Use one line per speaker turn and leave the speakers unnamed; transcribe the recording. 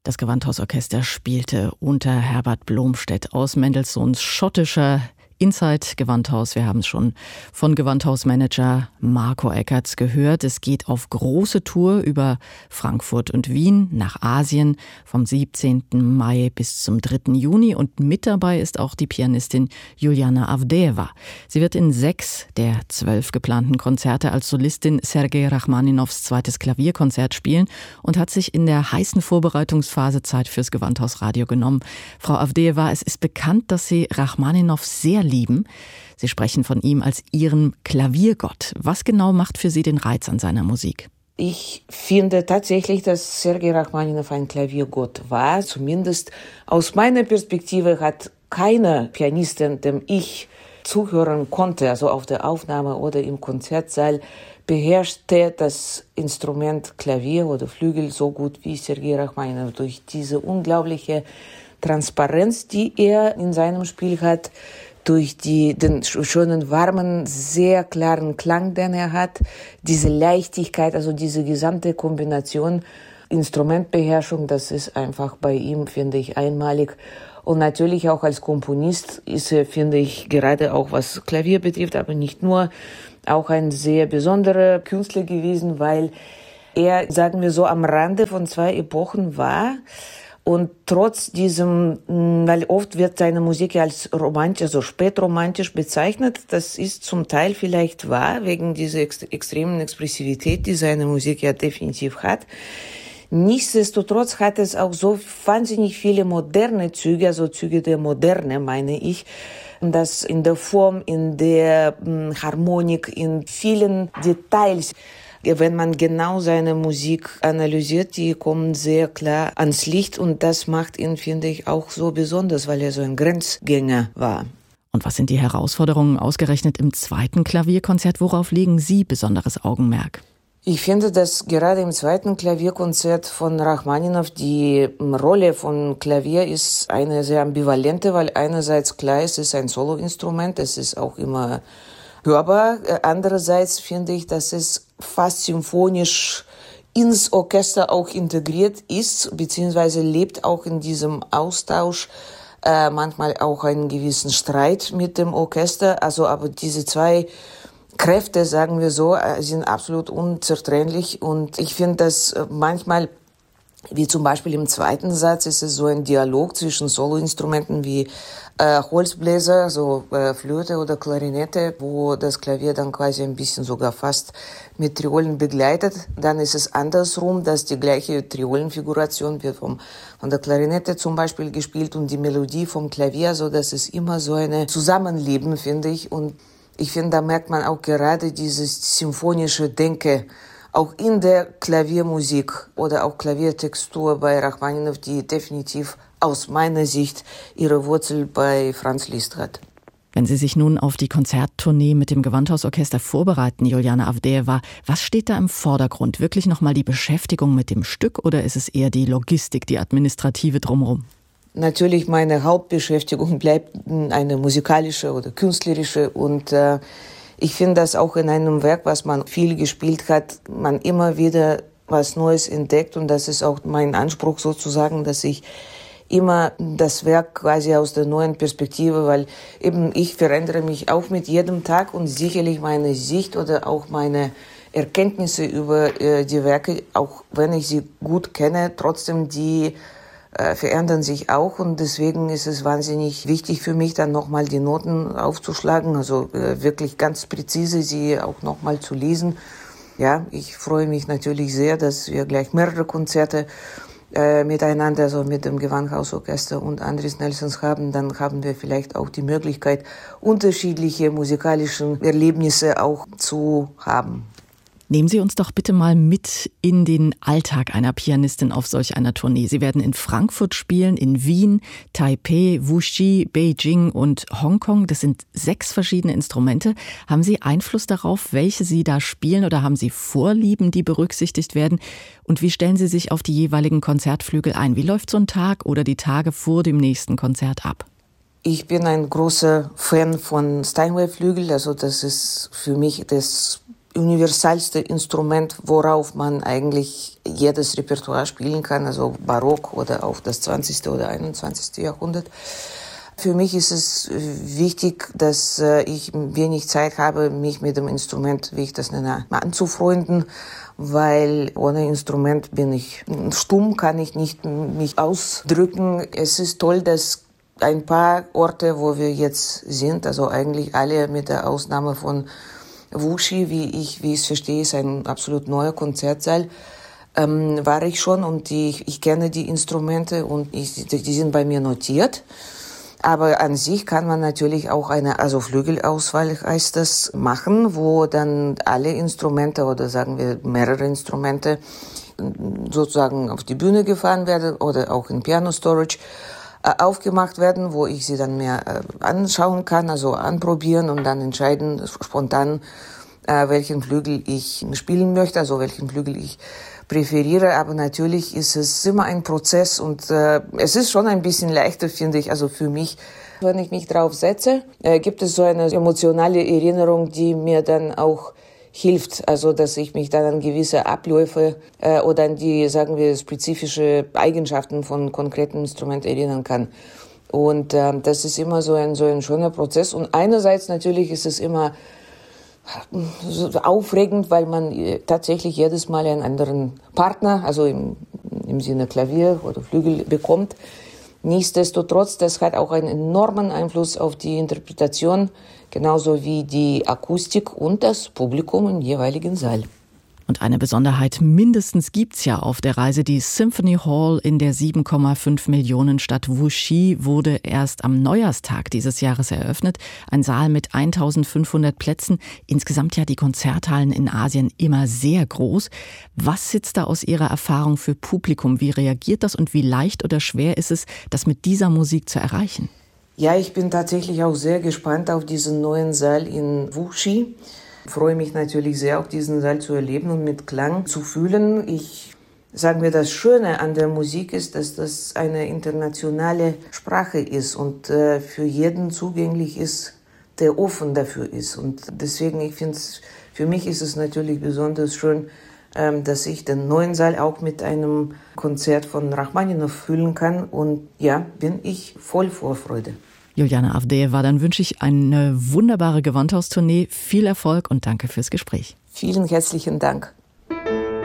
Das Gewandhausorchester spielte unter Herbert Blomstedt aus Mendelssohns schottischer Inside Gewandhaus. Wir haben es schon von Gewandhausmanager Marco Eckertz gehört. Es geht auf große Tour über Frankfurt und Wien nach Asien vom 17. Mai bis zum 3. Juni. Und mit dabei ist auch die Pianistin Juliana Avdeeva. Sie wird in 6 der 12 geplanten Konzerte als Solistin Sergei Rachmaninows zweites Klavierkonzert spielen und hat sich in der heißen Vorbereitungsphase Zeit fürs Gewandhausradio genommen. Frau Avdeeva, es ist bekannt, dass Sie Rachmaninow sehr lieben. Sie sprechen von ihm als Ihren Klaviergott. Was genau macht für Sie den Reiz an seiner Musik?
Ich finde tatsächlich, dass Sergei Rachmaninow ein Klaviergott war. Zumindest aus meiner Perspektive hat keine Pianistin, dem ich zuhören konnte, also auf der Aufnahme oder im Konzertsaal, beherrschte das Instrument Klavier oder Flügel so gut wie Sergei Rachmaninow. Durch diese unglaubliche Transparenz, die er in seinem Spiel hat, durch den schönen, warmen, sehr klaren Klang, den er hat, diese Leichtigkeit, also diese gesamte Kombination Instrumentbeherrschung, das ist einfach bei ihm, finde ich, einmalig. Und natürlich auch als Komponist ist er, finde ich, gerade auch was Klavier betrifft, aber nicht nur, auch ein sehr besonderer Künstler gewesen, weil er, sagen wir so, am Rande von 2 Epochen war. Und trotz diesem, weil oft wird seine Musik ja als romantisch, also spätromantisch bezeichnet, das ist zum Teil vielleicht wahr, wegen dieser extremen Expressivität, die seine Musik ja definitiv hat. Nichtsdestotrotz hat es auch so wahnsinnig viele moderne Züge, also Züge der Moderne, meine ich, dass in der Form, in der Harmonik, in vielen Details. Wenn man genau seine Musik analysiert, die kommen sehr klar ans Licht und das macht ihn, finde ich, auch so besonders, weil er so ein Grenzgänger war.
Und was sind die Herausforderungen ausgerechnet im zweiten Klavierkonzert? Worauf legen Sie besonderes Augenmerk?
Ich finde, dass gerade im zweiten Klavierkonzert von Rachmaninow die Rolle von Klavier ist eine sehr ambivalente, weil einerseits klar, es ist ein Soloinstrument, es ist auch immer hörbar. Andererseits finde ich, dass es fast symphonisch ins Orchester auch integriert ist, beziehungsweise lebt auch in diesem Austausch, manchmal auch einen gewissen Streit mit dem Orchester. Also, aber diese 2 Kräfte, sagen wir so, sind absolut unzertrennlich und ich finde, dass manchmal, wie zum Beispiel im zweiten Satz, ist es so ein Dialog zwischen Soloinstrumenten wie Holzbläser, so Flöte oder Klarinette, wo das Klavier dann quasi ein bisschen sogar fast mit Triolen begleitet. Dann ist es andersrum, dass die gleiche Triolenfiguration wird von der Klarinette zum Beispiel gespielt und die Melodie vom Klavier, so dass es immer so eine Zusammenleben, finde ich. Und ich finde, da merkt man auch gerade dieses symphonische Denke, auch in der Klaviermusik oder auch Klaviertextur bei Rachmaninow, die definitiv aus meiner Sicht ihre Wurzel bei Franz Liszt hat.
Wenn Sie sich nun auf die Konzerttournee mit dem Gewandhausorchester vorbereiten, Juliana Avdeeva, was steht da im Vordergrund? Wirklich nochmal die Beschäftigung mit dem Stück oder ist es eher die Logistik, die administrative drumherum?
Natürlich, meine Hauptbeschäftigung bleibt eine musikalische oder künstlerische und ich finde, dass auch in einem Werk, was man viel gespielt hat, man immer wieder was Neues entdeckt und das ist auch mein Anspruch sozusagen, dass ich immer das Werk quasi aus der neuen Perspektive, weil eben ich verändere mich auch mit jedem Tag und sicherlich meine Sicht oder auch meine Erkenntnisse über die Werke, auch wenn ich sie gut kenne, trotzdem die verändern sich auch und deswegen ist es wahnsinnig wichtig für mich, dann nochmal die Noten aufzuschlagen, also wirklich ganz präzise sie auch nochmal zu lesen. Ja, ich freue mich natürlich sehr, dass wir gleich mehrere Konzerte miteinander, also mit dem Gewandhausorchester und Andris Nelsons haben, dann haben wir vielleicht auch die Möglichkeit, unterschiedliche musikalische Erlebnisse auch zu haben.
Nehmen Sie uns doch bitte mal mit in den Alltag einer Pianistin auf solch einer Tournee. Sie werden in Frankfurt spielen, in Wien, Taipei, Wuxi, Beijing und Hongkong. Das sind 6 verschiedene Instrumente. Haben Sie Einfluss darauf, welche Sie da spielen oder haben Sie Vorlieben, die berücksichtigt werden? Und wie stellen Sie sich auf die jeweiligen Konzertflügel ein? Wie läuft so ein Tag oder die Tage vor dem nächsten Konzert ab?
Ich bin ein großer Fan von Steinway-Flügel. Also das ist für mich das universalste Instrument, worauf man eigentlich jedes Repertoire spielen kann, also Barock oder auch das 20. oder 21. Jahrhundert. Für mich ist es wichtig, dass ich wenig Zeit habe, mich mit dem Instrument, wie ich das nenne, anzufreunden, weil ohne Instrument bin ich stumm, kann ich nicht mich ausdrücken. Es ist toll, dass ein paar Orte, wo wir jetzt sind, also eigentlich alle mit der Ausnahme von Wuxi, wie ich es verstehe, ist ein absolut neuer Konzertsaal, war ich schon und ich kenne die Instrumente und die sind bei mir notiert. Aber an sich kann man natürlich auch also Flügelauswahl heißt das, machen, wo dann alle Instrumente oder sagen wir mehrere Instrumente sozusagen auf die Bühne gefahren werden oder auch in Piano Storage aufgemacht werden, wo ich sie dann mehr anschauen kann, also anprobieren und dann entscheiden spontan, welchen Flügel ich spielen möchte, also welchen Flügel ich präferiere. Aber natürlich ist es immer ein Prozess und es ist schon ein bisschen leichter, finde ich, also für mich. Wenn ich mich drauf setze, gibt es so eine emotionale Erinnerung, die mir dann auch hilft, also dass ich mich dann an gewisse Abläufe oder an die, sagen wir, spezifische Eigenschaften von konkreten Instrumenten erinnern kann. Und das ist immer so ein schöner Prozess. Und einerseits natürlich ist es immer aufregend, weil man tatsächlich jedes Mal einen anderen Partner, also im Sinne Klavier oder Flügel bekommt. Nichtsdestotrotz, das hat auch einen enormen Einfluss auf die Interpretation, genauso wie die Akustik und das Publikum im jeweiligen Saal.
Und eine Besonderheit mindestens gibt's ja auf der Reise. Die Symphony Hall in der 7,5 Millionen Stadt Wuxi wurde erst am Neujahrstag dieses Jahres eröffnet. Ein Saal mit 1500 Plätzen. Insgesamt ja die Konzerthallen in Asien immer sehr groß. Was sitzt da aus Ihrer Erfahrung für Publikum? Wie reagiert das und wie leicht oder schwer ist es, das mit dieser Musik zu erreichen?
Ja, ich bin tatsächlich auch sehr gespannt auf diesen neuen Saal in Wuxi. Ich freue mich natürlich sehr, auch diesen Saal zu erleben und mit Klang zu fühlen. Sagen wir, das Schöne an der Musik ist, dass das eine internationale Sprache ist und für jeden zugänglich ist, der offen dafür ist. Und deswegen, für mich ist es natürlich besonders schön, dass ich den neuen Saal auch mit einem Konzert von Rachmaninow füllen kann. Und ja, bin ich voll Vorfreude.
Juliana Avdejewa, dann wünsche ich eine wunderbare Gewandhaustournee, viel Erfolg und danke fürs Gespräch.
Vielen herzlichen Dank.